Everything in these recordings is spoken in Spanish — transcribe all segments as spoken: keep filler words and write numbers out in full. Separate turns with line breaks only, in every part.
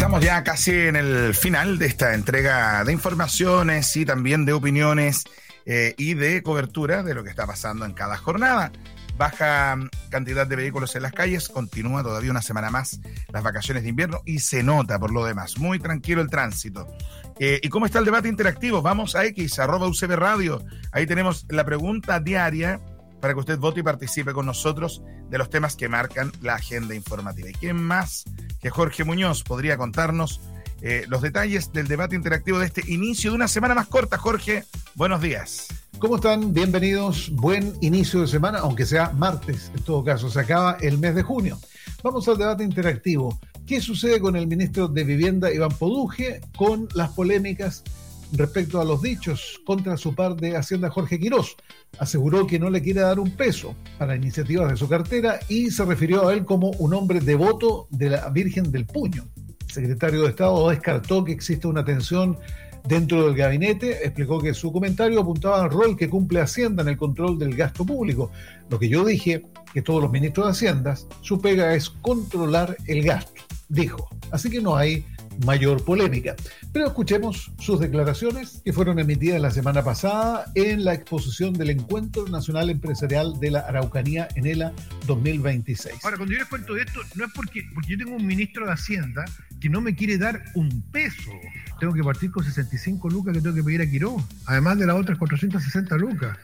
Estamos ya casi en el final de esta entrega de informaciones y también de opiniones eh, y de cobertura de lo que está pasando en cada jornada. Baja cantidad de vehículos en las calles, continúa todavía una semana más las vacaciones de invierno y se nota por lo demás, muy tranquilo el tránsito. Eh, ¿Y cómo está el debate interactivo? Vamos a X, arroba U C B Radio, ahí tenemos la pregunta diaria para que usted vote y participe con nosotros de los temas que marcan la agenda informativa. ¿Y quién más que Jorge Muñoz podría contarnos eh, los detalles del debate interactivo de este inicio de una semana más corta? Jorge, buenos días.
¿Cómo están? Bienvenidos. Buen inicio de semana, aunque sea martes. En todo caso, se acaba el mes de junio. Vamos al debate interactivo. ¿Qué sucede con el ministro de Vivienda, Iván Poduje, con las polémicas respecto a los dichos contra su par de Hacienda, Jorge Quirós? Aseguró que no le quiere dar un peso para iniciativas de su cartera y se refirió a él como un hombre devoto de la Virgen del Puño. El secretario de Estado descartó que exista una tensión dentro del gabinete, explicó que su comentario apuntaba al rol que cumple Hacienda en el control del gasto público. Lo que yo dije, que todos los ministros de Hacienda, su pega es controlar el gasto, dijo. Así que no hay mayor polémica. Pero escuchemos sus declaraciones que fueron emitidas la semana pasada en la exposición del Encuentro Nacional Empresarial de la Araucanía, ENELA dos mil veintiséis.
Ahora, cuando yo les cuento esto, no es porque, porque yo tengo un ministro de Hacienda que no me quiere dar un peso. Tengo que partir con sesenta y cinco lucas que tengo que pedir a Quirós, además de las otras cuatrocientas sesenta lucas.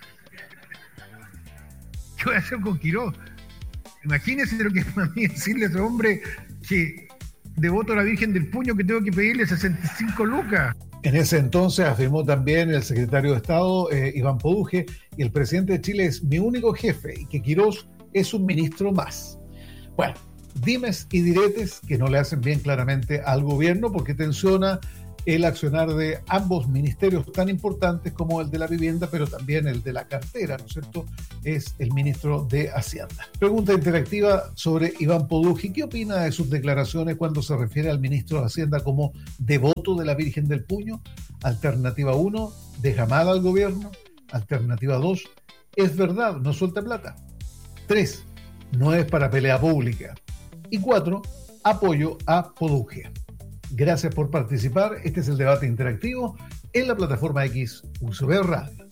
¿Qué voy a hacer con Quirós? Imagínense lo que es para mí decirle a ese hombre que devoto a la Virgen del Puño que tengo que pedirle sesenta y cinco lucas.
En ese entonces afirmó también el secretario de Estado, eh, Iván Poduje, y el presidente de Chile es mi único jefe y que Quirós es un ministro más. Bueno, dimes y diretes que no le hacen bien claramente al gobierno porque tensiona el accionar de ambos ministerios tan importantes como el de la vivienda, pero también el de la cartera, ¿no es cierto? Es el ministro de Hacienda. Pregunta interactiva sobre Iván Poduje. ¿Qué opina de sus declaraciones cuando se refiere al ministro de Hacienda como devoto de la Virgen del Puño? Alternativa uno, deja mal al gobierno. Alternativa dos, es verdad, no suelta plata. tres, no es para pelea pública. Y cuatro, apoyo a Poduje. Gracias por participar. Este es el debate interactivo en la plataforma X U C B Radio.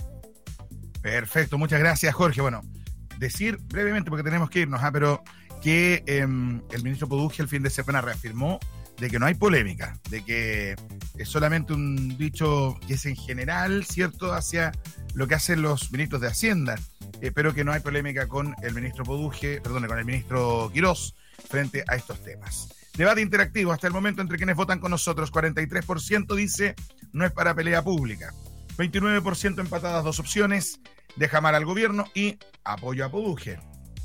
Perfecto, muchas gracias, Jorge. Bueno, decir brevemente, porque tenemos que irnos, ¿eh? pero que eh, el ministro Poduje el fin de semana reafirmó de que no hay polémica, de que es solamente un dicho que es en general, ¿cierto?, hacia lo que hacen los ministros de Hacienda, eh, pero que no hay polémica con el ministro Poduje, perdón, con el ministro Quirós frente a estos temas. Debate interactivo hasta el momento entre quienes votan con nosotros. cuarenta y tres por ciento dice no es para pelea pública. veintinueve por ciento empatadas dos opciones. Deja mal al gobierno y apoyo a Poduje.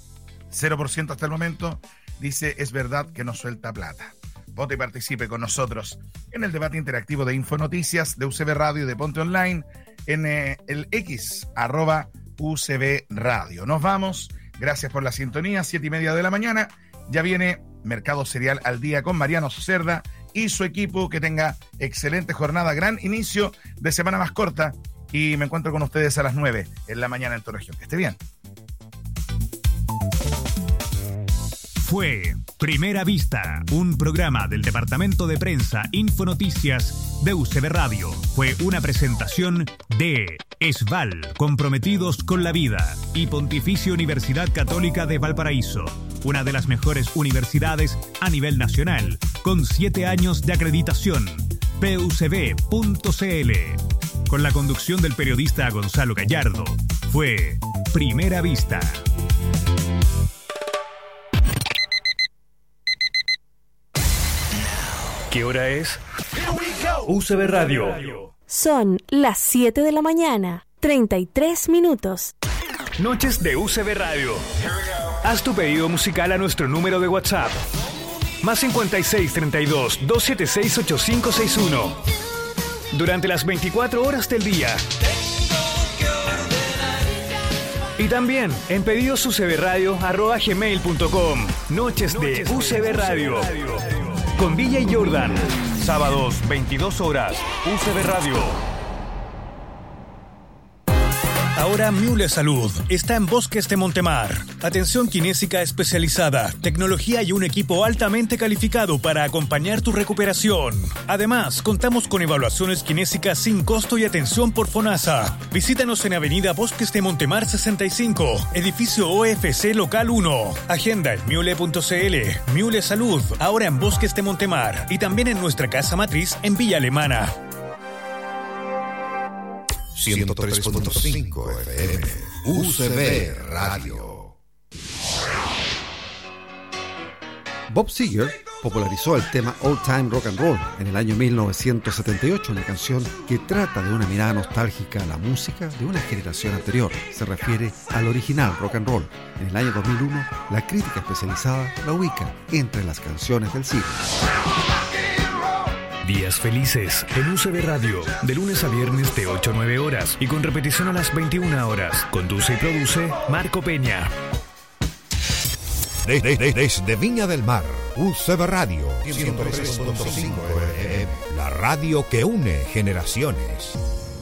cero por ciento hasta el momento dice es verdad que no suelta plata. Vote y participe con nosotros en el debate interactivo de Infonoticias, de U C B Radio y de Ponte Online en eh, el X, arroba U C B Radio. Nos vamos. Gracias por la sintonía. Siete y media de la mañana. Ya viene Mercado Cereal al Día con Mariano Cerda y su equipo. Que tenga excelente jornada, gran inicio de semana más corta y me encuentro con ustedes a las nueve en la mañana en tu región. Que esté bien.
Fue Primera Vista, un programa del Departamento de Prensa Infonoticias de U C B Radio. Fue una presentación de ESVAL, comprometidos con la vida, y Pontificia Universidad Católica de Valparaíso, una de las mejores universidades a nivel nacional, con siete años de acreditación. P U C B punto C L. Con la conducción del periodista Gonzalo Gallardo. Fue Primera Vista. ¿Qué hora es? U C B Radio.
Son las siete de la mañana, treinta y tres minutos.
Noches de U C B Radio. Haz tu pedido musical a nuestro número de WhatsApp. Más cincuenta y seis, treinta y dos, doscientos setenta y seis, ochenta y cinco sesenta y uno. Durante las veinticuatro horas del día. Y también en pedidos u c b radio arroba gmail punto com. Noches de U C B Radio. Con D J Jordan. Sábados, veintidós horas. U C B Radio. Ahora Miule Salud está en Bosques de Montemar. Atención kinésica especializada, tecnología y un equipo altamente calificado para acompañar tu recuperación. Además, contamos con evaluaciones kinésicas sin costo y atención por FONASA. Visítanos en Avenida Bosques de Montemar sesenta y cinco, edificio O F C Local uno. Agenda en miule punto c l. Miule Salud, ahora en Bosques de Montemar y también en nuestra casa matriz en Villa Alemana.
ciento tres punto cinco F M, U C B Radio.
Bob Seger popularizó el tema Old Time Rock and Roll en el año mil novecientos setenta y ocho, una canción que trata de una mirada nostálgica a la música de una generación anterior. Se refiere al original rock and roll. En el año dos mil uno, la crítica especializada la ubica entre las canciones del siglo.
Días felices en U C B Radio, de lunes a viernes de ocho a nueve horas y con repetición a las veintiuna horas. Conduce y produce Marco Peña.
Desde de, de, de Viña del Mar, U C B Radio ciento tres punto cinco F M, la radio que une generaciones.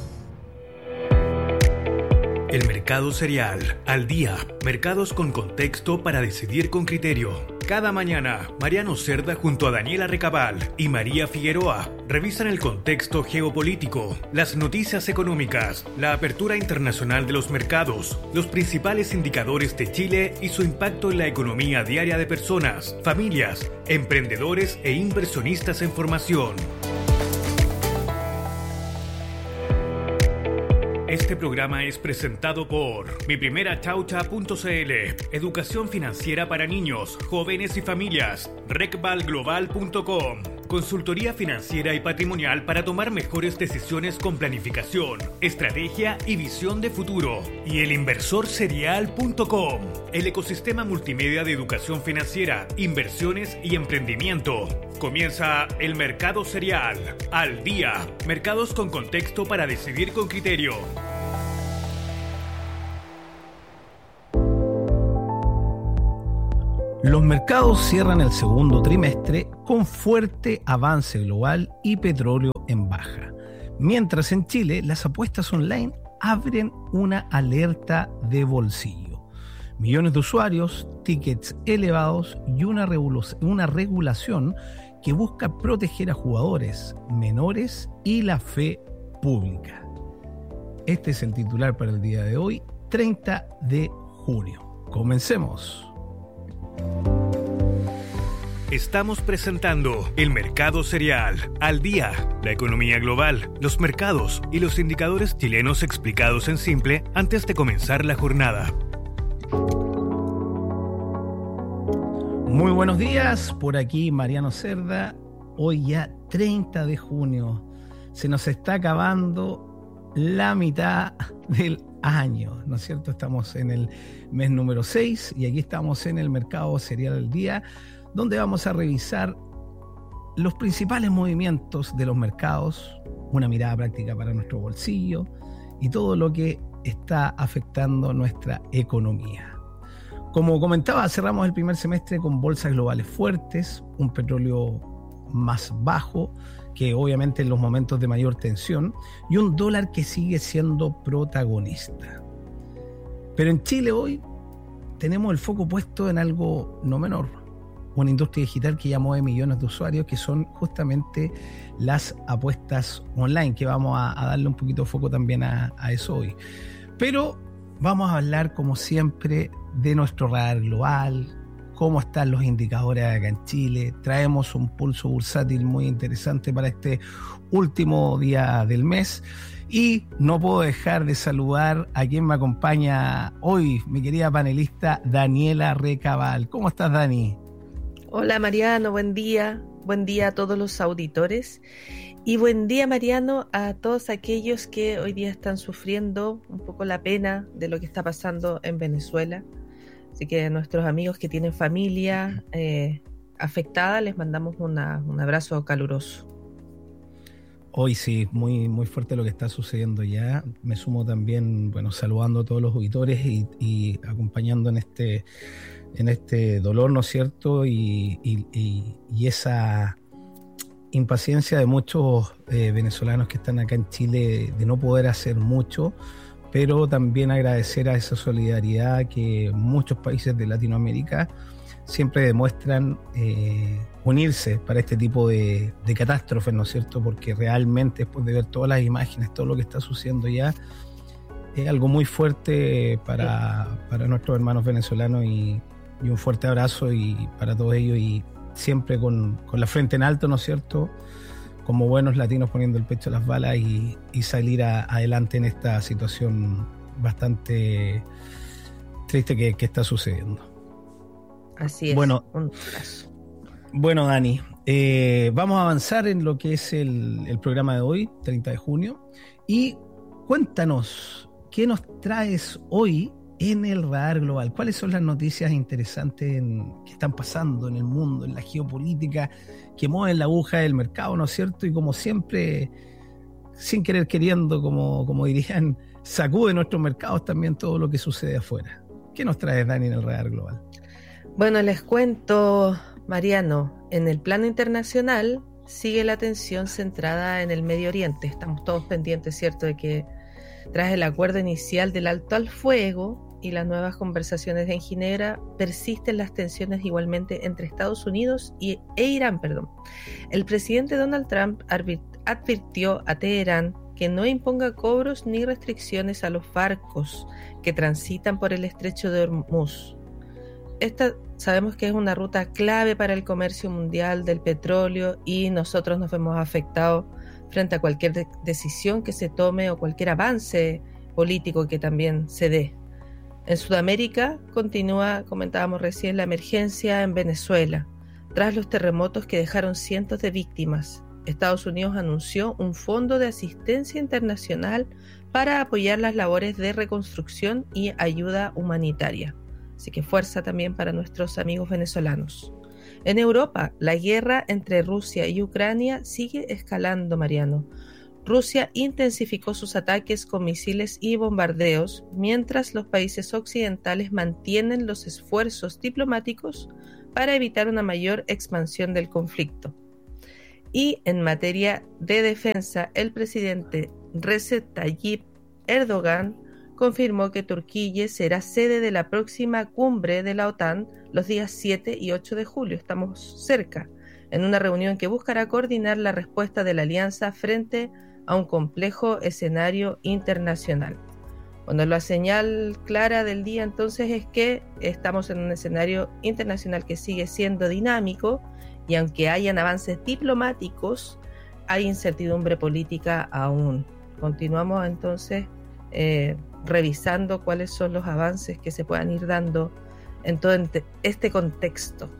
El mercado cereal, al día, mercados con contexto para decidir con criterio. Cada mañana, Mariano Cerda junto a Daniela Recabal y María Figueroa revisan el contexto geopolítico, las noticias económicas, la apertura internacional de los mercados, los principales indicadores de Chile y su impacto en la economía diaria de personas, familias, emprendedores e inversionistas en formación. Este programa es presentado por mi primera chaucha punto c l, educación financiera para niños, jóvenes y familias, recval global punto com, consultoría financiera y patrimonial para tomar mejores decisiones con planificación, estrategia y visión de futuro, y el inversor serial punto com, el ecosistema multimedia de educación financiera, inversiones y emprendimiento. Comienza el Mercado Cereal, al día, mercados con contexto para decidir con criterio.
Los mercados cierran el segundo trimestre con fuerte avance global y petróleo en baja. Mientras en Chile las apuestas online abren una alerta de bolsillo. Millones de usuarios, tickets elevados y una, regula- una regulación que busca proteger a jugadores menores y la fe pública. Este es el titular para el día de hoy, treinta de junio. Comencemos.
Estamos presentando el Mercado Cereal, al día, la economía global, los mercados y los indicadores chilenos explicados en simple antes de comenzar la jornada.
Muy buenos días, por aquí Mariano Cerda. Hoy ya treinta de junio, se nos está acabando la mitad del año, ¿no es cierto? Estamos en el mes número seis y aquí estamos en el Mercado Cereal del Día, donde vamos a revisar los principales movimientos de los mercados, una mirada práctica para nuestro bolsillo y todo lo que está afectando nuestra economía. Como comentaba, cerramos el primer semestre con bolsas globales fuertes, un petróleo más bajo, que obviamente en los momentos de mayor tensión, y un dólar que sigue siendo protagonista. Pero en Chile hoy tenemos el foco puesto en algo no menor, una industria digital que ya mueve millones de usuarios, que son justamente las apuestas online, que vamos a, a darle un poquito de foco también a, a eso hoy. Pero vamos a hablar, como siempre, de nuestro radar global, cómo están los indicadores acá en Chile. Traemos un pulso bursátil muy interesante para este último día del mes. Y no puedo dejar de saludar a quien me acompaña hoy, mi querida panelista Daniela Recabal. ¿Cómo estás, Dani?
Hola, Mariano, buen día. Buen día a todos los auditores. Y buen día, Mariano, a todos aquellos que hoy día están sufriendo un poco la pena de lo que está pasando en Venezuela. Así que a nuestros amigos que tienen familia eh, afectada, les mandamos una, un abrazo caluroso.
Hoy sí, muy, muy fuerte lo que está sucediendo ya. Me sumo también, bueno, saludando a todos los auditores y, y acompañando en este, en este dolor, ¿no es cierto? Y, y, y, y esa impaciencia de muchos eh, venezolanos que están acá en Chile de no poder hacer mucho pero también agradecer a esa solidaridad que muchos países de Latinoamérica siempre demuestran eh, unirse para este tipo de, de catástrofes, ¿no es cierto? Porque realmente después de ver todas las imágenes, todo lo que está sucediendo ya, es algo muy fuerte para, para nuestros hermanos venezolanos y, y un fuerte abrazo y para todos ellos y siempre con, con la frente en alto, ¿no es cierto? Como buenos latinos poniendo el pecho a las balas y, y salir a, adelante en esta situación bastante triste que, que está sucediendo.
Así es.
Bueno,
un abrazo.
Bueno, Dani, eh, vamos a avanzar en lo que es el, el programa de hoy, treinta de junio, y cuéntanos, ¿qué nos traes hoy en el Radar Global? ¿Cuáles son las noticias interesantes en, que están pasando en el mundo, en la geopolítica, que mueven la aguja del mercado, ¿no es cierto? Y como siempre, sin querer queriendo, como, como dirían, sacude nuestros mercados también todo lo que sucede afuera. ¿Qué nos traes, Dani, en el Radar Global?
Bueno, les cuento, Mariano, en el plano internacional sigue la atención centrada en el Medio Oriente. Estamos todos pendientes, ¿cierto?, de que tras el acuerdo inicial del alto al fuego y las nuevas conversaciones en Ginebra, persisten las tensiones igualmente entre Estados Unidos y, e Irán. Perdón. El presidente Donald Trump advirtió a Teherán que no imponga cobros ni restricciones a los barcos que transitan por el estrecho de Hormuz. Esta sabemos que es una ruta clave para el comercio mundial del petróleo y nosotros nos vemos afectados frente a cualquier de- decisión que se tome o cualquier avance político que también se dé. En Sudamérica continúa, comentábamos recién, la emergencia en Venezuela, tras los terremotos que dejaron cientos de víctimas. Estados Unidos anunció un fondo de asistencia internacional para apoyar las labores de reconstrucción y ayuda humanitaria. Así que fuerza también para nuestros amigos venezolanos. En Europa, la guerra entre Rusia y Ucrania sigue escalando, Mariano. Rusia intensificó sus ataques con misiles y bombardeos, mientras los países occidentales mantienen los esfuerzos diplomáticos para evitar una mayor expansión del conflicto. Y en materia de defensa, el presidente Recep Tayyip Erdogan confirmó que Turquía será sede de la próxima cumbre de la OTAN los días siete y ocho de julio. Estamos cerca, en una reunión que buscará coordinar la respuesta de la alianza frente a un complejo escenario internacional. Bueno, la señal clara del día entonces es que estamos en un escenario internacional que sigue siendo dinámico y aunque hayan avances diplomáticos, hay incertidumbre política aún. Continuamos entonces eh, revisando cuáles son los avances que se puedan ir dando en todo este contexto.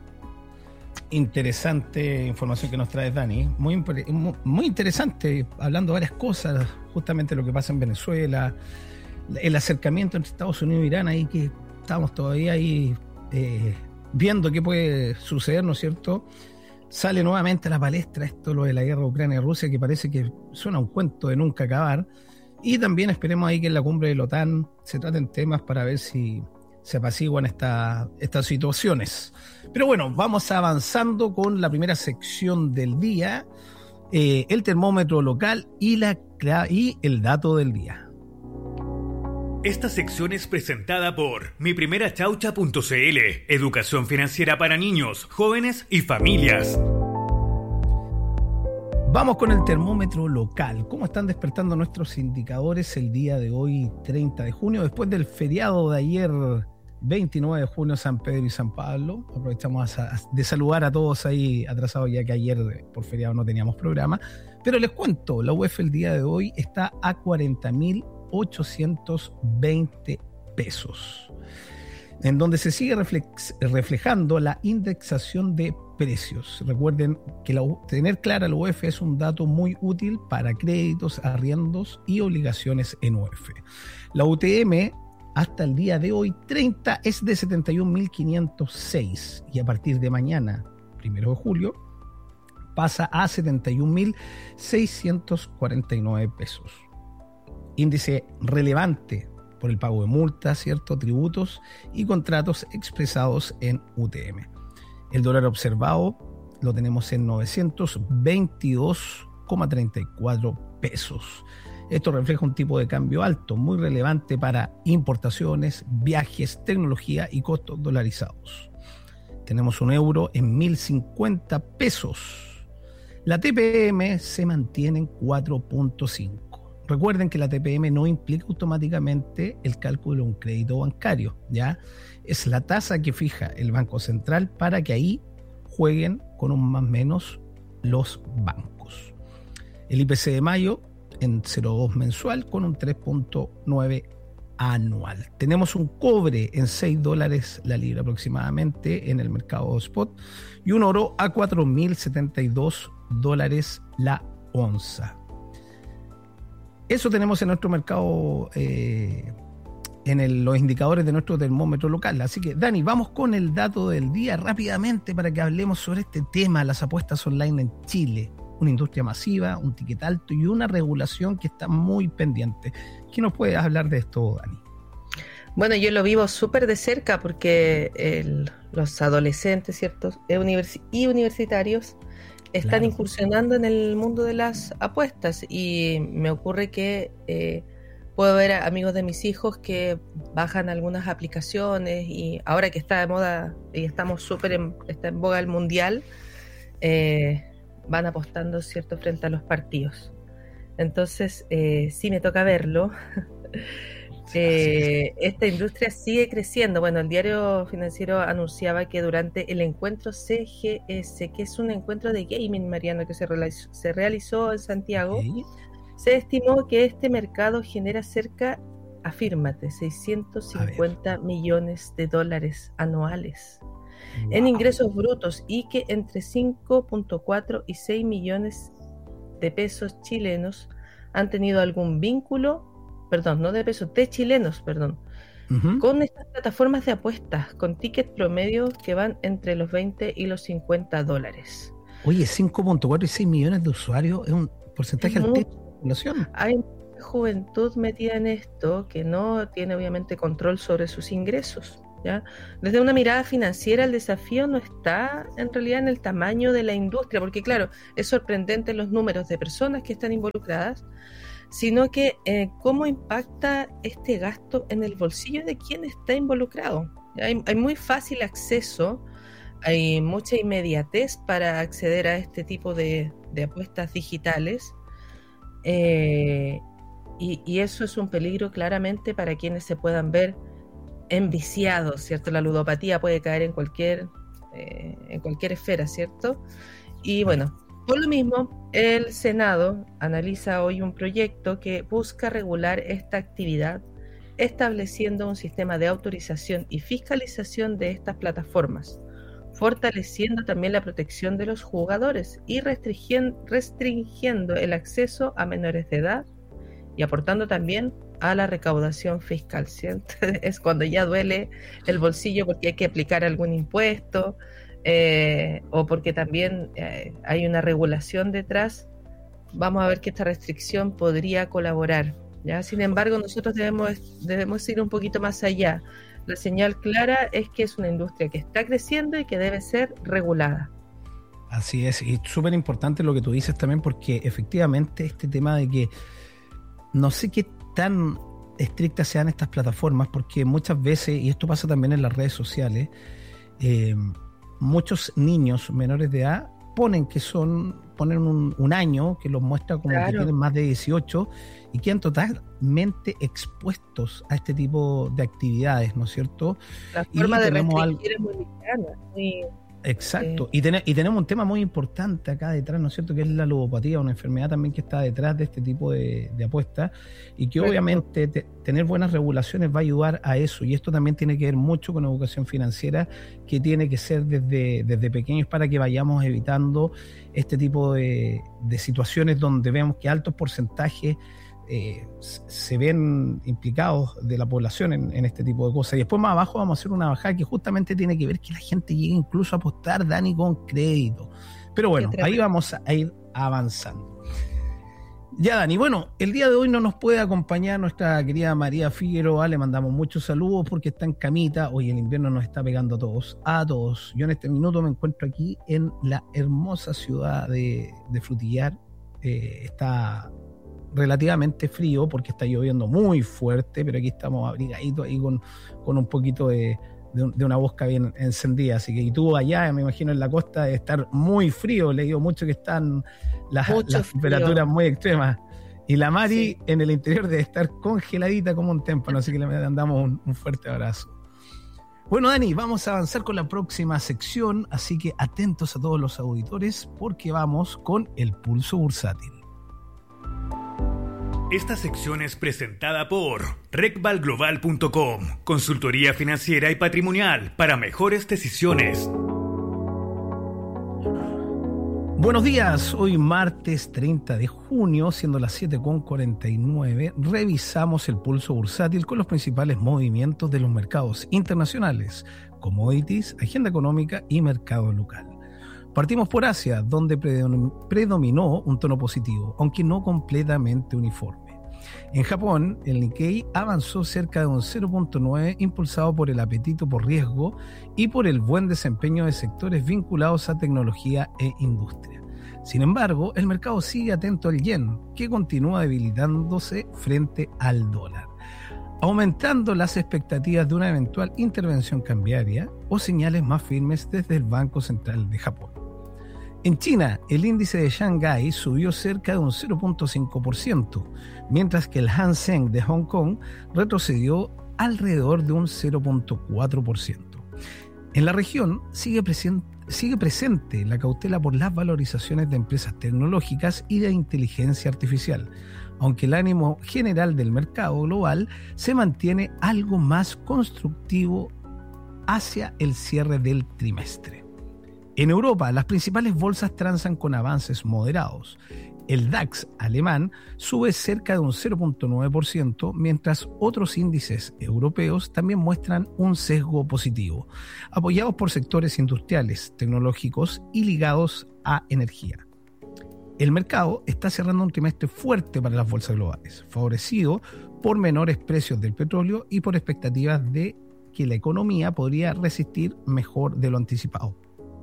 Interesante información que nos trae Dani, muy, muy interesante, hablando de varias cosas, justamente lo que pasa en Venezuela, el acercamiento entre Estados Unidos e Irán, ahí que estamos todavía ahí eh, viendo qué puede suceder, ¿no es cierto? Sale nuevamente a la palestra esto, lo de la guerra Ucrania-Rusia, que parece que suena un cuento de nunca acabar, y también esperemos ahí que en la cumbre de la OTAN se traten temas para ver si se apaciguan esta, estas situaciones. Pero bueno, vamos avanzando con la primera sección del día, eh, el termómetro local y, la, y el dato del día.
Esta sección es presentada por mi primera chaucha punto c l, educación financiera para niños, jóvenes y familias.
Vamos con el termómetro local. ¿Cómo están despertando nuestros indicadores el día de hoy, treinta de junio, después del feriado de ayer, veintinueve de junio, San Pedro y San Pablo? Aprovechamos a, a, de saludar a todos ahí atrasados, ya que ayer por feriado no teníamos programa. Pero les cuento, la U E F el día de hoy está a cuarenta mil ochocientos veinte pesos, en donde se sigue reflex, reflejando la indexación de precios. Recuerden que la, tener clara la U E F es un dato muy útil para créditos, arriendos y obligaciones en U E F. La U T M hasta el día de hoy, treinta, es de setenta y un mil quinientos seis y a partir de mañana, primero de julio, pasa a setenta y un mil seiscientos cuarenta y nueve pesos. Índice relevante por el pago de multas, ciertos tributos y contratos expresados en U T M. El dólar observado lo tenemos en novecientos veintidós coma treinta y cuatro pesos. Esto refleja un tipo de cambio alto, muy relevante para importaciones, viajes, tecnología y costos dolarizados. Tenemos un euro en mil cincuenta pesos. La T P M se mantiene en cuatro punto cinco. Recuerden que la T P M no implica automáticamente el cálculo de un crédito bancario, ¿ya? Es la tasa que fija el Banco Central para que ahí jueguen con un más menos los bancos. El I P C de mayo en cero coma dos mensual con un tres punto nueve anual. Tenemos un cobre en seis dólares la libra aproximadamente en el mercado spot y un oro a cuatro mil setenta y dos dólares la onza. Eso tenemos en nuestro mercado, eh, en el, los indicadores de nuestro termómetro local. Así que, Dani, vamos con el dato del día rápidamente para que hablemos sobre este tema, las apuestas online en Chile. Una industria masiva, un ticket alto y una regulación que está muy pendiente. ¿Qué nos puedes hablar de esto, Dani?
Bueno, yo lo vivo súper de cerca porque el, los adolescentes, ¿cierto? y universitarios están claro. incursionando en el mundo de las apuestas y me ocurre que eh, puedo ver a amigos de mis hijos que bajan algunas aplicaciones y ahora que está de moda y estamos súper en, está en boga el mundial, eh, van apostando, ¿cierto?, frente a los partidos. Entonces, eh, sí me toca verlo. eh, esta industria sigue creciendo. Bueno, el diario financiero anunciaba que durante el encuentro C G S, que es un encuentro de gaming, Mariano, que se realizó, se realizó en Santiago, ¿sí? Se estimó que este mercado genera cerca, afírmate, seiscientos cincuenta millones de dólares anuales. Wow. En ingresos brutos y que entre cinco punto cuatro y seis millones de pesos chilenos han tenido algún vínculo, perdón, no de pesos, de chilenos, perdón, uh-huh. con estas plataformas de apuestas, con tickets promedio que van entre los veinte y los cincuenta dólares.
Oye, cinco punto cuatro y seis millones de usuarios es un porcentaje altísimo de la población.
Hay mucha juventud metida en esto que no tiene obviamente control sobre sus ingresos. ¿Ya? Desde una mirada financiera, el desafío no está en realidad en el tamaño de la industria, porque claro, es sorprendente los números de personas que están involucradas, sino que eh, cómo impacta este gasto en el bolsillo de quien está involucrado. Hay, hay muy fácil acceso, hay mucha inmediatez para acceder a este tipo de, de apuestas digitales, eh, y, y eso es un peligro claramente para quienes se puedan ver enviciados, ¿cierto? La ludopatía puede caer en cualquier eh, en cualquier esfera, ¿cierto? Y bueno, por lo mismo, el Senado analiza hoy un proyecto que busca regular esta actividad, estableciendo un sistema de autorización y fiscalización de estas plataformas, fortaleciendo también la protección de los jugadores y restringiendo, restringiendo el acceso a menores de edad y aportando también a la recaudación fiscal, ¿cierto? Es cuando ya duele el bolsillo porque hay que aplicar algún impuesto eh, o porque también eh, hay una regulación detrás. Vamos a ver que esta restricción podría colaborar, ¿ya? Sin embargo, nosotros debemos, debemos ir un poquito más allá. La señal clara es que es una industria que está creciendo y que debe ser regulada.
Así es, y súper importante lo que tú dices también, porque efectivamente este tema de que no sé qué tan estrictas sean estas plataformas, porque muchas veces, y esto pasa también en las redes sociales, eh, muchos niños menores de edad ponen que son, ponen un, un año que los muestra como claro. que tienen más de dieciocho y quedan totalmente expuestos a este tipo de actividades, ¿no es cierto?
La forma
y
de restringir es muy lejana, muy...
Exacto, sí. y, ten, y tenemos un tema muy importante acá detrás, ¿no es cierto?, que es la ludopatía, una enfermedad también que está detrás de este tipo de, de apuestas y que Perfecto. obviamente te, tener buenas regulaciones va a ayudar a eso, y esto también tiene que ver mucho con educación financiera, que tiene que ser desde, desde pequeños para que vayamos evitando este tipo de, de situaciones donde vemos que altos porcentajes Eh, se ven implicados de la población en, en este tipo de cosas. Y después más abajo vamos a hacer una bajada que justamente tiene que ver que la gente llegue incluso a apostar, Dani, con crédito. Pero bueno, ahí vamos a ir avanzando. Ya, Dani, bueno, el día de hoy no nos puede acompañar nuestra querida María Figueroa, le mandamos muchos saludos porque está en camita. Hoy el invierno nos está pegando a todos, a todos. Yo en este minuto me encuentro aquí en la hermosa ciudad de, de Frutillar. Eh, está relativamente frío porque está lloviendo muy fuerte, pero aquí estamos abrigaditos ahí con, con un poquito de, de, de una bosca bien encendida. Así que y tú allá, me imagino en la costa, de estar muy frío. Le digo mucho que están las, las temperaturas muy extremas. Y la Mari sí. en el interior debe estar congeladita como un témpano, así que le mandamos un, un fuerte abrazo. Bueno, Dani, vamos a avanzar con la próxima sección, así que atentos a todos los auditores porque vamos con el Pulso Bursátil.
Esta sección es presentada por recval global punto com, consultoría financiera y patrimonial para mejores decisiones.
Buenos días, hoy martes treinta de junio, siendo las siete con cuarenta y nueve, revisamos el pulso bursátil con los principales movimientos de los mercados internacionales, commodities, agenda económica y mercado local. Partimos por Asia, donde predominó un tono positivo, aunque no completamente uniforme. En Japón, el Nikkei avanzó cerca de un cero punto nueve, impulsado por el apetito por riesgo y por el buen desempeño de sectores vinculados a tecnología e industria. Sin embargo, el mercado sigue atento al yen, que continúa debilitándose frente al dólar, aumentando las expectativas de una eventual intervención cambiaria o señales más firmes desde el Banco Central de Japón. En China, el índice de Shanghái subió cerca de un cero punto cinco por ciento, mientras que el Hang Seng de Hong Kong retrocedió alrededor de un cero punto cuatro por ciento. En la región sigue, presen- sigue presente la cautela por las valorizaciones de empresas tecnológicas y de inteligencia artificial, aunque el ánimo general del mercado global se mantiene algo más constructivo hacia el cierre del trimestre. En Europa, las principales bolsas transan con avances moderados. El DAX alemán sube cerca de un cero punto nueve por ciento, mientras otros índices europeos también muestran un sesgo positivo, apoyados por sectores industriales, tecnológicos y ligados a energía. El mercado está cerrando un trimestre fuerte para las bolsas globales, favorecido por menores precios del petróleo y por expectativas de que la economía podría resistir mejor de lo anticipado.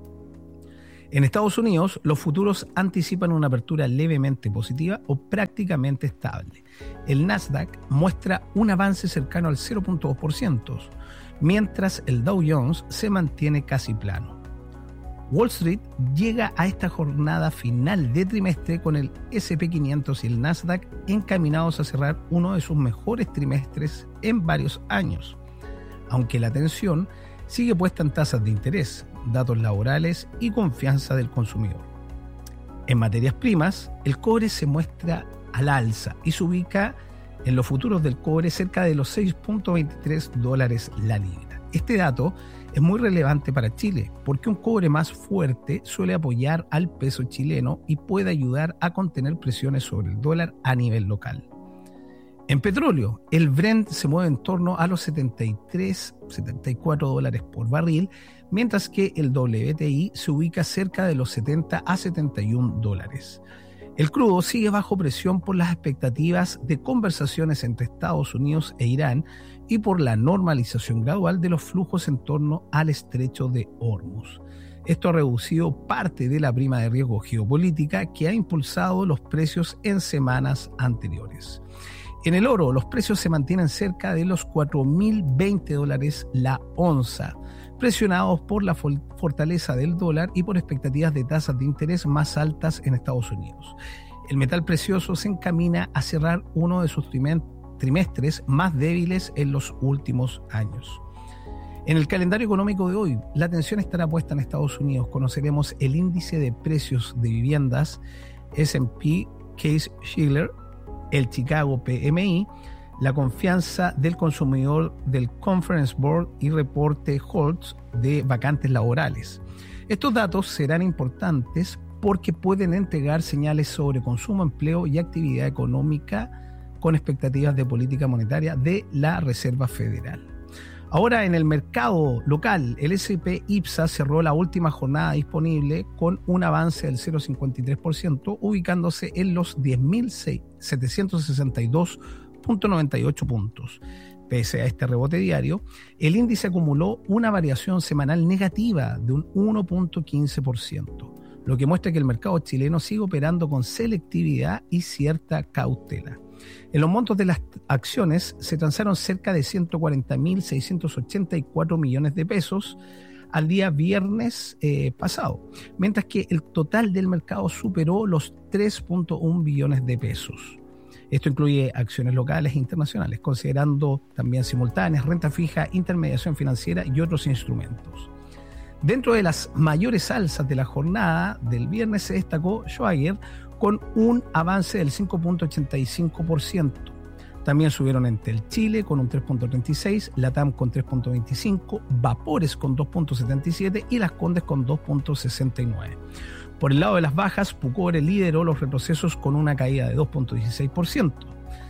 En Estados Unidos, los futuros anticipan una apertura levemente positiva o prácticamente estable. El Nasdaq muestra un avance cercano al cero punto dos por ciento, mientras el Dow Jones se mantiene casi plano. Wall Street llega a esta jornada final de trimestre con el ese and pe quinientos y el Nasdaq encaminados a cerrar uno de sus mejores trimestres en varios años, aunque la atención sigue puesta en tasas de interés, datos laborales y confianza del consumidor. En materias primas, el cobre se muestra al alza y se ubica en los futuros del cobre cerca de los seis punto veintitrés dólares la libra. Este dato es muy relevante para Chile porque un cobre más fuerte suele apoyar al peso chileno y puede ayudar a contener presiones sobre el dólar a nivel local. En petróleo, el Brent se mueve en torno a los setenta y tres, setenta y cuatro dólares por barril, mientras que el doble u te i se ubica cerca de los setenta a setenta y uno dólares. El crudo sigue bajo presión por las expectativas de conversaciones entre Estados Unidos e Irán y por la normalización gradual de los flujos en torno al estrecho de Hormuz. Esto ha reducido parte de la prima de riesgo geopolítica que ha impulsado los precios en semanas anteriores. En el oro, los precios se mantienen cerca de los cuatro mil veinte dólares la onza, presionados por la fortaleza del dólar y por expectativas de tasas de interés más altas en Estados Unidos. El metal precioso se encamina a cerrar uno de sus trimestres más débiles en los últimos años. En el calendario económico de hoy, la atención estará puesta en Estados Unidos. Conoceremos el índice de precios de viviendas ese and pe Case-Shiller, el Chicago P M I, la confianza del consumidor del Conference Board y reporte Holtz de vacantes laborales. Estos datos serán importantes porque pueden entregar señales sobre consumo, empleo y actividad económica con expectativas de política monetaria de la Reserva Federal. Ahora, en el mercado local, el ese and pe IPSA cerró la última jornada disponible con un avance del cero punto cincuenta y tres por ciento, ubicándose en los diez mil setecientos sesenta y dos punto noventa y ocho puntos. Pese a este rebote diario, el índice acumuló una variación semanal negativa de un uno punto quince por ciento. lo que muestra que el mercado chileno sigue operando con selectividad y cierta cautela. En los montos de las acciones se transaron cerca de ciento cuarenta mil seiscientos ochenta y cuatro millones de pesos al día viernes eh, pasado, mientras que el total del mercado superó los tres punto uno billones de pesos. Esto incluye acciones locales e internacionales, considerando también simultáneas, renta fija, intermediación financiera y otros instrumentos. Dentro de las mayores alzas de la jornada del viernes se destacó Schwager con un avance del cinco punto ochenta y cinco por ciento. También subieron Entel Chile con un tres punto treinta y seis, Latam con tres punto veinticinco, Vapores con dos punto setenta y siete y Las Condes con dos punto sesenta y nueve. Por el lado de las bajas, Pucore lideró los retrocesos con una caída de dos punto dieciséis por ciento.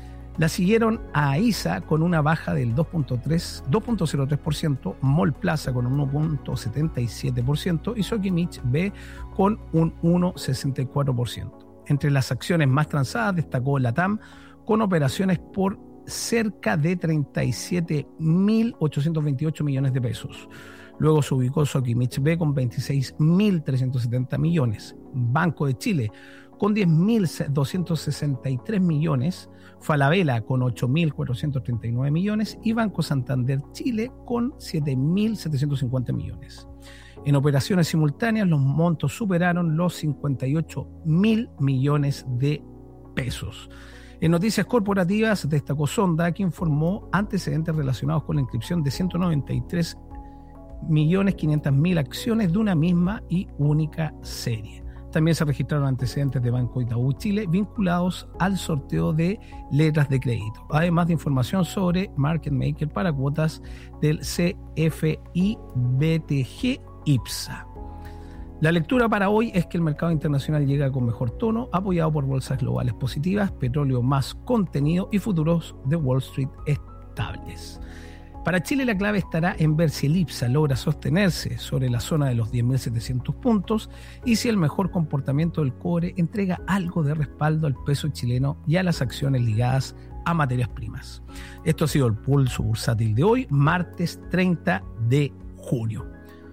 La siguieron a AISA con una baja del dos punto cero tres por ciento, Mall Plaza con un uno punto setenta y siete por ciento y Sokimich B con un uno punto sesenta y cuatro por ciento. Entre las acciones más transadas destacó Latam con operaciones por cerca de treinta y siete mil ochocientos veintiocho millones de pesos. Luego se ubicó Sokimich B con veintiséis mil trescientos setenta millones, Banco de Chile con diez mil doscientos sesenta y tres millones, Falabella con ocho mil cuatrocientos treinta y nueve millones y Banco Santander Chile con siete mil setecientos cincuenta millones. En operaciones simultáneas los montos superaron los cincuenta y ocho mil millones de pesos. En noticias corporativas destacó Sonda, que informó antecedentes relacionados con la inscripción de ciento noventa y tres millones quinientas mil acciones de una misma y única serie. También se registraron antecedentes de Banco Itaú Chile vinculados al sorteo de letras de crédito, además de información sobre Market Maker para cuotas del C F I B T G I P S A. La lectura para hoy es que el mercado internacional llega con mejor tono, apoyado por bolsas globales positivas, petróleo más contenido y futuros de Wall Street estables. Para Chile la clave estará en ver si el I P S A logra sostenerse sobre la zona de los diez mil setecientos puntos y si el mejor comportamiento del cobre entrega algo de respaldo al peso chileno y a las acciones ligadas a materias primas. Esto ha sido el pulso bursátil de hoy, martes treinta de junio.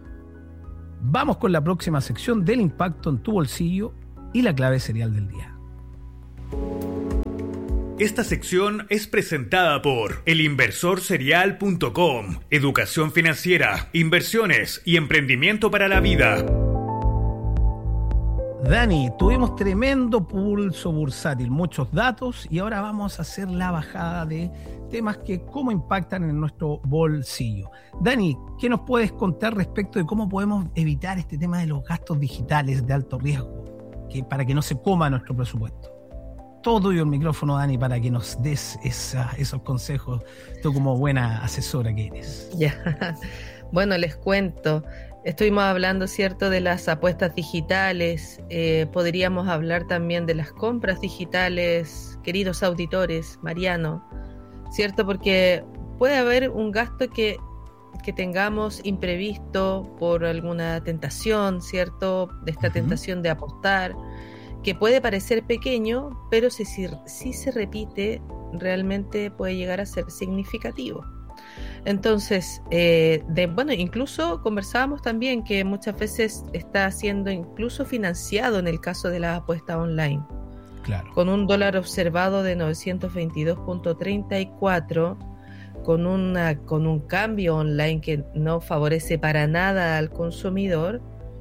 Vamos con la próxima sección del impacto en tu bolsillo y la clave serial del día.
Esta sección es presentada por el inversor serial punto com, educación financiera, inversiones y emprendimiento para la vida.
Dani, tuvimos tremendo pulso bursátil, muchos datos y ahora vamos a hacer la bajada de temas que cómo impactan en nuestro bolsillo. Dani, ¿qué nos puedes contar respecto de cómo podemos evitar este tema de los gastos digitales de alto riesgo, que para que no se coma nuestro presupuesto? Todo tuyo el micrófono, Dani, para que nos des esa, esos consejos, tú como buena asesora que eres.
Ya, bueno, les cuento. Estuvimos hablando, ¿cierto?, de las apuestas digitales. Eh, podríamos hablar también de las compras digitales, queridos auditores, Mariano, ¿cierto? Porque puede haber un gasto que, que tengamos imprevisto por alguna tentación, ¿cierto? De esta uh-huh. tentación de apostar, que puede parecer pequeño, pero si, si, si se repite, realmente puede llegar a ser significativo. Entonces, eh, de, bueno, incluso conversábamos también que muchas veces está siendo incluso financiado en el caso de la apuesta online.
Claro.
Con un dólar observado de novecientos veintidós punto treinta y cuatro, con, una, con un cambio online que no favorece para nada al consumidor,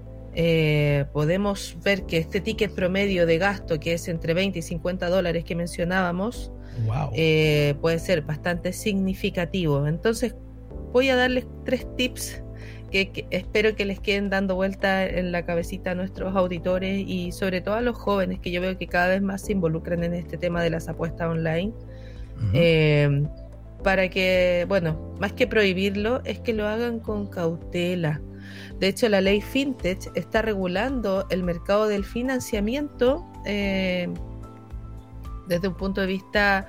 eh, podemos ver que este ticket promedio de gasto, que es entre veinte y cincuenta dólares que mencionábamos,
wow.
eh, puede ser bastante significativo. Entonces voy a darles tres tips que, que espero que les queden dando vuelta en la cabecita a nuestros auditores y sobre todo a los jóvenes, que yo veo que cada vez más se involucran en este tema de las apuestas online. Uh-huh. eh, para que, bueno, más que prohibirlo, es que lo hagan con cautela. De hecho, la ley FinTech está regulando el mercado del financiamiento eh, desde un punto de vista,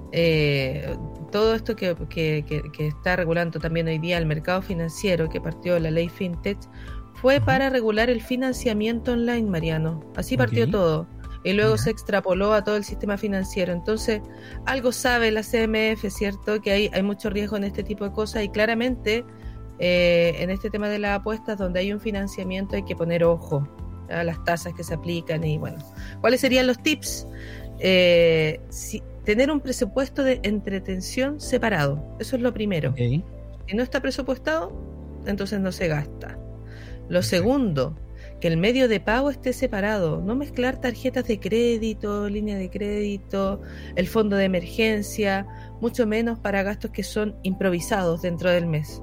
eh, todo esto que, que, que, que está regulando también hoy día el mercado financiero, que partió de la ley FinTech, fue uh-huh. para regular el financiamiento online, Mariano. Así partió okay. todo. Y luego uh-huh. se extrapoló a todo el sistema financiero. Entonces, algo sabe la C M F, ¿cierto? Que hay, hay mucho riesgo en este tipo de cosas y claramente... Eh, en este tema de las apuestas, donde hay un financiamiento, hay que poner ojo. ¿ya? Las tasas que se aplican y bueno. ¿Cuáles serían los tips? Eh, si, tener un presupuesto de entretención separado, eso es lo primero.
Okay.
Si no está presupuestado, entonces no se gasta. Lo segundo, que el medio de pago esté separado, no mezclar tarjetas de crédito, línea de crédito, el fondo de emergencia, mucho menos para gastos que son improvisados dentro del mes.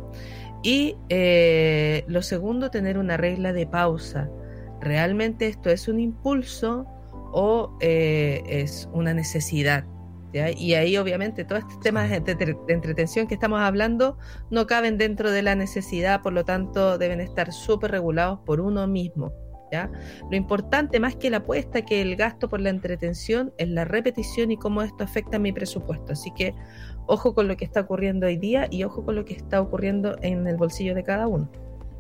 Y eh, lo segundo, tener una regla de pausa. ¿Realmente esto es un impulso o eh, es una necesidad? ¿Ya? Y ahí obviamente todos estos temas de, de, de entretención que estamos hablando no caben dentro de la necesidad, por lo tanto deben estar súper regulados por uno mismo, ¿ya? Lo importante más que la apuesta, que el gasto por la entretención, es la repetición y cómo esto afecta a mi presupuesto. Así que ojo con lo que está ocurriendo hoy día y ojo con lo que está ocurriendo en el bolsillo de cada uno.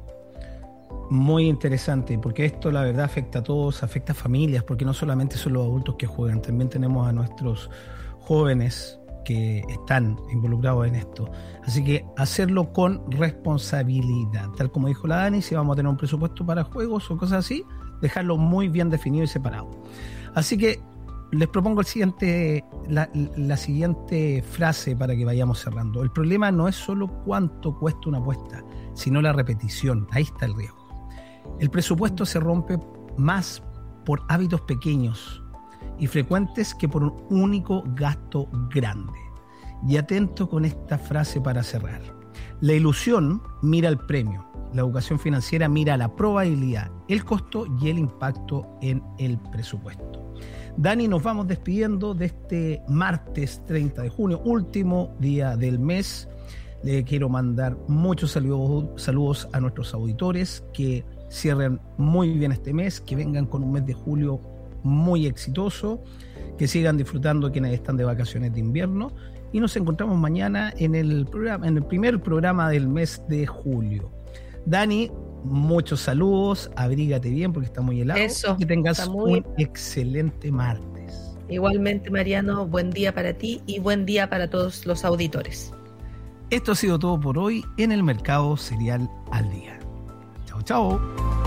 Muy interesante, porque esto la verdad afecta a todos, afecta a familias, porque no solamente son los adultos que juegan, también tenemos a nuestros jóvenes que están involucrados en esto. Así que hacerlo con responsabilidad, tal como dijo la Dani, si vamos a tener un presupuesto para juegos o cosas así, dejarlo muy bien definido y separado. Así que les propongo el siguiente, la, la siguiente frase para que vayamos cerrando. El problema no es solo cuánto cuesta una apuesta, sino la repetición. Ahí está el riesgo. El presupuesto se rompe más por hábitos pequeños y frecuentes que por un único gasto grande. Y atento con esta frase para cerrar. La ilusión mira el premio, la educación financiera mira la probabilidad, el costo y el impacto en el presupuesto. Dani, nos vamos despidiendo de este martes treinta de junio, último día del mes. Le quiero mandar muchos saludos, saludos a nuestros auditores, que cierren muy bien este mes, que vengan con un mes de julio muy exitoso, que sigan disfrutando quienes están de vacaciones de invierno, y nos encontramos mañana en el programa, en el primer programa del mes de julio. Dani, muchos saludos, abrígate bien porque está muy helado.
Eso,
que tengas
muy...
un excelente martes.
Igualmente, Mariano, buen día para ti y buen día para todos los auditores.
Esto ha sido todo por hoy en el Mercado Cereal al Día. Chao, chao.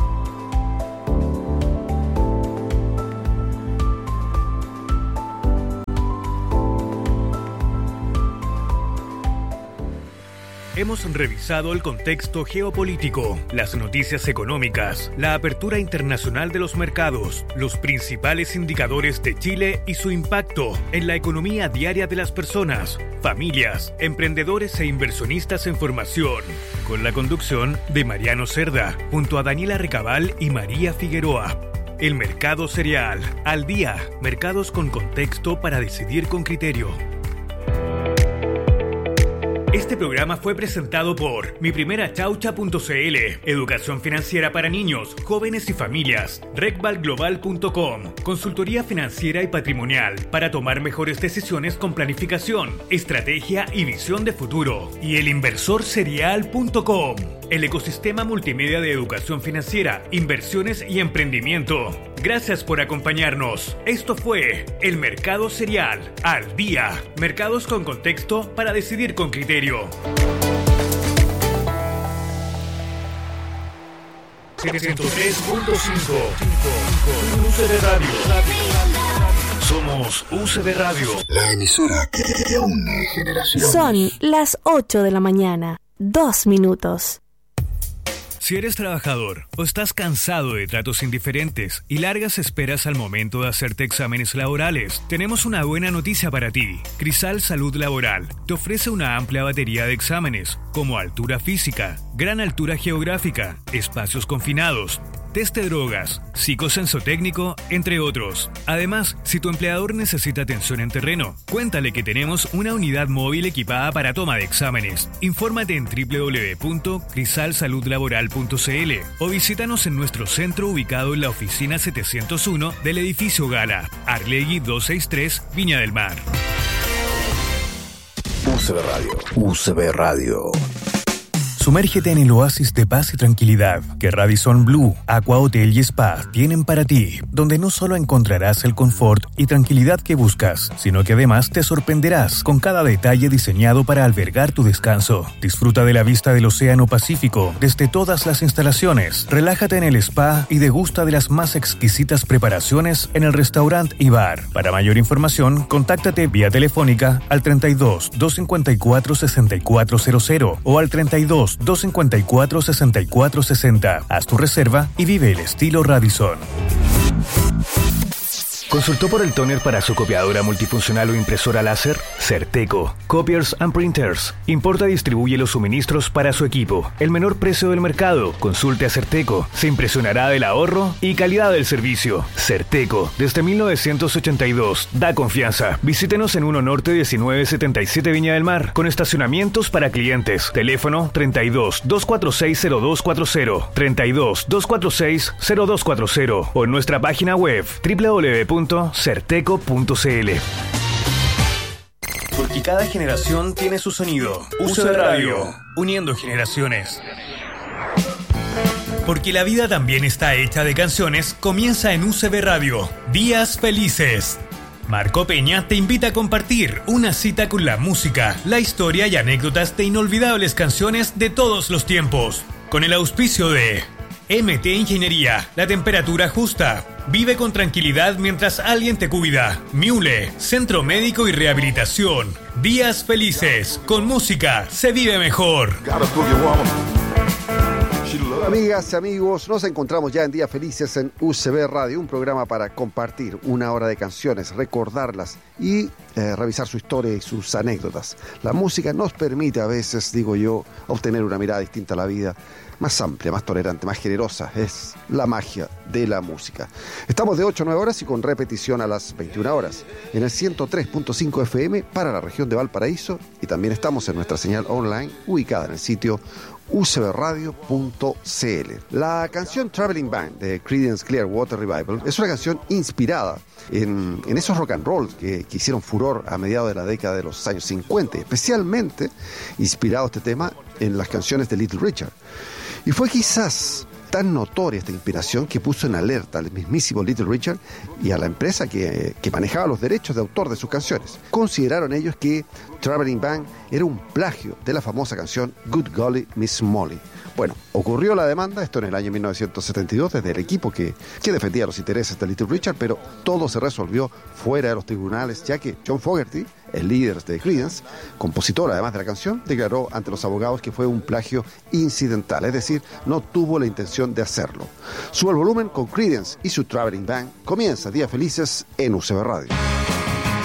Hemos revisado el contexto geopolítico, las noticias económicas, la apertura internacional de los mercados, los principales indicadores de Chile y su impacto en la economía diaria de las personas, familias, emprendedores e inversionistas en formación, con la conducción de Mariano Cerda, junto a Daniela Recabal y María Figueroa. El Mercado Cereal, al día, mercados con contexto para decidir con criterio. Este programa fue presentado por mi primera chaucha punto c l, educación financiera para niños, jóvenes y familias, recval global punto com, consultoría financiera y patrimonial para tomar mejores decisiones con planificación, estrategia y visión de futuro, y el inversor cereal punto com, el ecosistema multimedia de educación financiera, inversiones y emprendimiento. Gracias por acompañarnos. Esto fue El Mercado Cereal, al día. Mercados con contexto para decidir con criterio. ciento tres punto cinco U C B Radio. Somos U C B Radio,
la emisora que une generaciones.
Son las ocho de la mañana, dos minutos.
Si eres trabajador o estás cansado de tratos indiferentes y largas esperas al momento de hacerte exámenes laborales, tenemos una buena noticia para ti. Crisal Salud Laboral te ofrece una amplia batería de exámenes, como altura física, gran altura geográfica, espacios confinados, test de drogas, psicosensotécnico, entre otros. Además, si tu empleador necesita atención en terreno, cuéntale que tenemos una unidad móvil equipada para toma de exámenes. Infórmate en doble u doble u doble u punto crisal salud laboral punto c l o visítanos en nuestro centro ubicado en la oficina setecientos uno del edificio Gala, Arlegui doscientos sesenta y tres, Viña del Mar.
U C B Radio. U C B Radio.
Sumérgete en el oasis de paz y tranquilidad que Radisson Blu, Aqua Hotel y Spa tienen para ti, donde no solo encontrarás el confort y tranquilidad que buscas, sino que además te sorprenderás con cada detalle diseñado para albergar tu descanso. Disfruta de la vista del Océano Pacífico desde todas las instalaciones, relájate en el spa y degusta de las más exquisitas preparaciones en el restaurante y bar. Para mayor información, contáctate vía telefónica al treinta y dos, doscientos cincuenta y cuatro, sesenta y cuatro cero cero o al treinta y dos, doscientos cincuenta y cuatro, sesenta y cuatro sesenta. Haz tu reserva y vive el estilo Radisson.
¿Consultó por el tóner para su copiadora multifuncional o impresora láser? Certeco. Copiers and Printers. Importa y distribuye los suministros para su equipo. El menor precio del mercado. Consulte a Certeco. Se impresionará del ahorro y calidad del servicio. Certeco. Desde mil novecientos ochenta y dos. Da confianza. Visítenos en uno Norte diecinueve setenta y siete Viña del Mar. Con estacionamientos para clientes. Teléfono treinta y dos, doscientos cuarenta y seis, cero dos cuarenta, treinta y dos, doscientos cuarenta y seis, cero dos cuarenta o en nuestra página web doble u doble u doble u punto certeco punto c l.
Porque cada generación tiene su sonido. U C B Radio, uniendo generaciones. Porque la vida también está hecha de canciones, comienza en U C B Radio, Días Felices. Marco Peña te invita a compartir una cita con la música, la historia y anécdotas de inolvidables canciones de todos los tiempos. Con el auspicio de M T Ingeniería, la temperatura justa. Vive con tranquilidad mientras alguien te cuida. Miule, Centro Médico y Rehabilitación. Días Felices. Con música se vive mejor.
Amigas y amigos, nos encontramos ya en Días Felices en U C B Radio, un programa para compartir una hora de canciones, recordarlas y eh, revisar su historia y sus anécdotas. La música nos permite a veces, digo yo, obtener una mirada distinta a la vida, más amplia, más tolerante, más generosa. Es la magia de la música. Estamos de ocho a nueve horas y con repetición a las veintiuna horas en el ciento tres punto cinco F M para la región de Valparaíso, y también estamos en nuestra señal online ubicada en el sitio u c b radio punto c l. La canción Traveling Band de Creedence Clearwater Revival es una canción inspirada en, en esos rock and roll que, que hicieron furor a mediados de la década de los años cincuenta, especialmente inspirado este tema en las canciones de Little Richard. Y fue quizás tan notoria esta inspiración que puso en alerta al mismísimo Little Richard y a la empresa que, que manejaba los derechos de autor de sus canciones. Consideraron ellos que Traveling Band era un plagio de la famosa canción Good Golly Miss Molly. Bueno, ocurrió la demanda, esto en el año mil novecientos setenta y dos, desde el equipo que, que defendía los intereses de Little Richard, pero todo se resolvió fuera de los tribunales, ya que John Fogerty, el líder de Creedence, compositor además de la canción, declaró ante los abogados que fue un plagio incidental, es decir, no tuvo la intención de hacerlo. Sube el volumen con Creedence y su Traveling Band. Comienza Días Felices en U C B Radio.